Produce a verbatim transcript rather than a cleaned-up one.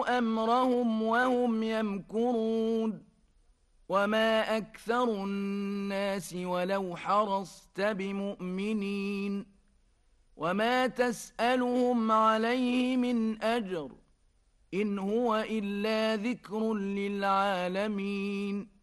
دبروا أمرهم وهم يمكرون وما أكثر الناس ولو حرصت بمؤمنين وما تسألهم عليه من أجر إن هو إلا ذكر للعالمين